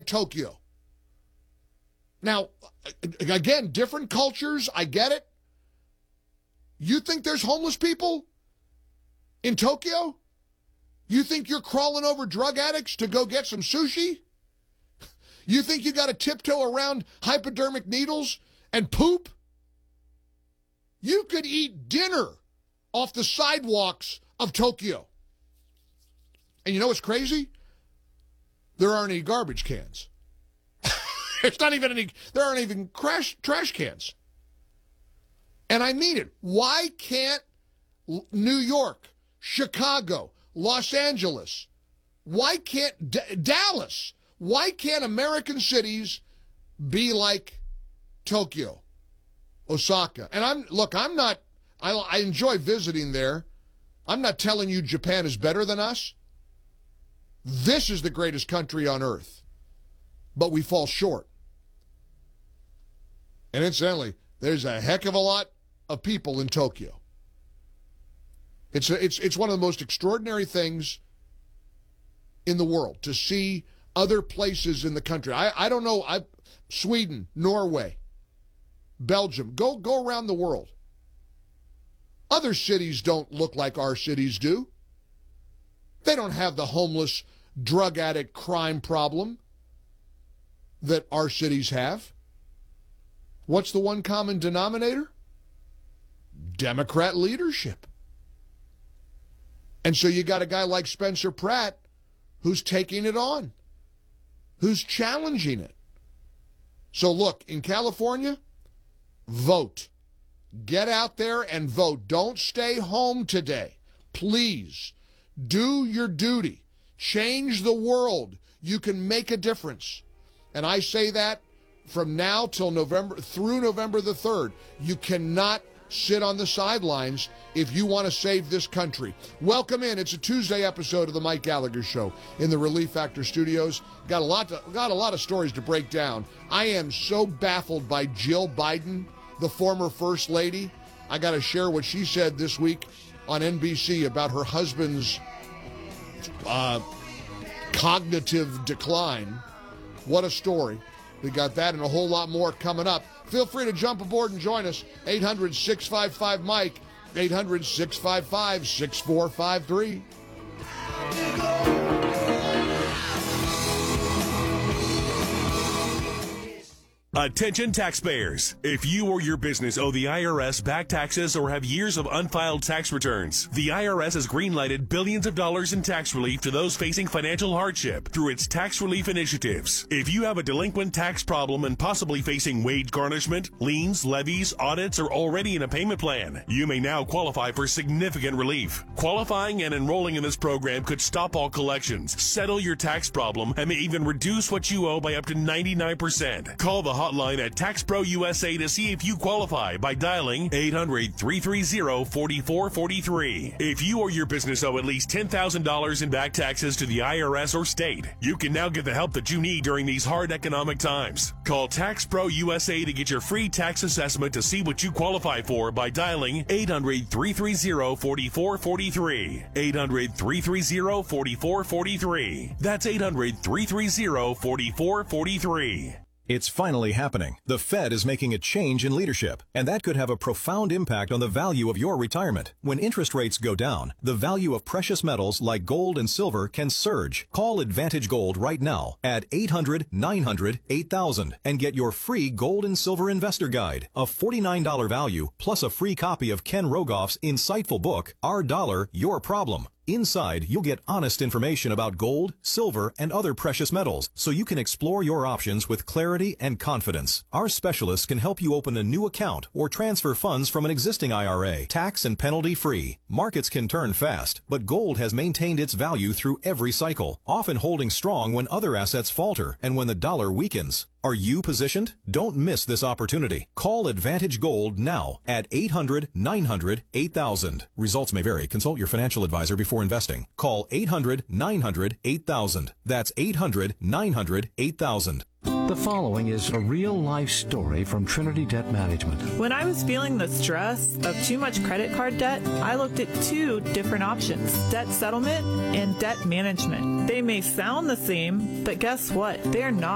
Tokyo. Now, again, different cultures, I get it. You think there's homeless people in Tokyo? You think you're crawling over drug addicts to go get some sushi? You think you got to tiptoe around hypodermic needles and poop? You could eat dinner off the sidewalks of Tokyo. And you know what's crazy? There aren't any garbage cans. There aren't even trash cans. And I mean it. Why can't New York, Chicago, Los Angeles, why can't Dallas, why can't American cities be like Tokyo, Osaka? And I enjoy visiting there. I'm not telling you Japan is better than us. This is the greatest country on earth. But we fall short. And incidentally, there's a heck of a lot of people in Tokyo. It's one of the most extraordinary things in the world to see other places in the country. I don't know, Sweden, Norway, Belgium, go around the world. Other cities don't look like our cities do. They don't have the homeless, drug addict crime problem that our cities have. What's the one common denominator? Democrat leadership. And so you got a guy like Spencer Pratt who's taking it on, who's challenging it. So look, in California, vote. Get out there and vote. Don't stay home today. Please, do your duty. Change the world. You can make a difference. And I say that from now till through November the 3rd. You cannot sit on the sidelines if you want to save this country. Welcome in. It's a Tuesday episode of the Mike Gallagher Show in the Relief Factor Studios. Got a lot of stories to break down. I am so baffled by Jill Biden, the former First Lady. I got to share what she said this week on NBC about her husband's cognitive decline. What a story. We got that and a whole lot more coming up. Feel free to jump aboard and join us. 800-655-MIKE, 800-655-6453. Attention taxpayers. If you or your business owe the IRS back taxes or have years of unfiled tax returns, the IRS has greenlighted billions of dollars in tax relief to those facing financial hardship through its tax relief initiatives. If you have a delinquent tax problem and possibly facing wage garnishment, liens, levies, audits, or already in a payment plan, you may now qualify for significant relief. Qualifying and enrolling in this program could stop all collections, settle your tax problem, and may even reduce what you owe by up to 99%. Call the hotline at TaxPro USA to see if you qualify by dialing 800-330-4443. If you or your business owe at least $10,000 in back taxes to the IRS or state, you can now get the help that you need during these hard economic times. Call TaxPro USA to get your free tax assessment to see what you qualify for by dialing 800-330-4443. 800-330-4443. That's 800-330-4443. It's finally happening. The Fed is making a change in leadership, and that could have a profound impact on the value of your retirement. When interest rates go down, the value of precious metals like gold and silver can surge. Call Advantage Gold right now at 800-900-8000 and get your free gold and silver investor guide, a $49 value, plus a free copy of Ken Rogoff's insightful book, Our Dollar, Your Problem. Inside, you'll get honest information about gold, silver, and other precious metals, so you can explore your options with clarity and confidence. Our specialists can help you open a new account or transfer funds from an existing IRA, tax and penalty free. Markets can turn fast, but gold has maintained its value through every cycle, often holding strong when other assets falter and when the dollar weakens. Are you positioned? Don't miss this opportunity. Call Advantage Gold now at 800-900-8000. Results may vary. Consult your financial advisor before investing. Call 800-900-8000. That's 800-900-8000. The following is a real-life story from Trinity Debt Management. When I was feeling the stress of too much credit card debt, I looked at two different options: debt settlement and debt management. They may sound the same, but guess what? They're not.